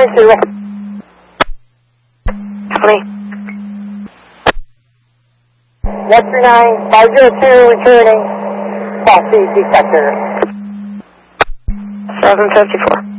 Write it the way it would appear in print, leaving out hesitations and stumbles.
suitable. Copy. 139-502 returning. Class C sector. 754.